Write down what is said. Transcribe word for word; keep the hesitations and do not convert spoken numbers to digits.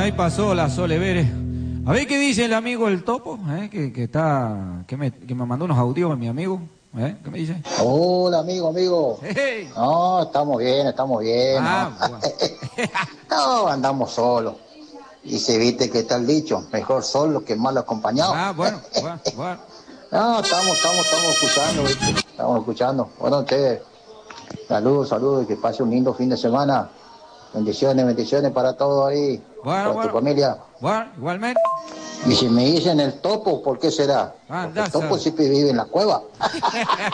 ahí pasó la Sole Vélez. A ver qué dice el amigo el Topo, ¿eh? que, que está, que me, que me mandó unos audios mi amigo. ¿Eh? ¿Qué me dice? Hola, amigo, amigo. Hey. No, estamos bien, estamos bien. Ah, ¿no? bueno. No, andamos solos. Y se viste que está el dicho, mejor solo que mal acompañado. Ah, bueno, bueno, bueno. No, estamos, estamos, estamos escuchando, ¿viste? Estamos escuchando. Bueno, ustedes, saludos, saludos, y que pase un lindo fin de semana. Bendiciones, bendiciones para todos ahí, Bueno, para tu bueno. familia. Bueno, igualmente. Y si me dicen el Topo, ¿por qué será? Ah, Porque el anda, Topo sabe. siempre vive en la cueva.